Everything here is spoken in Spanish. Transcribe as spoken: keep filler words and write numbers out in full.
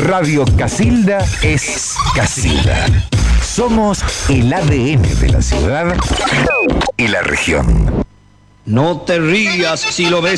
Radio Casilda es Casilda. Somos el A D N de la ciudad y la región. No te rías si lo ves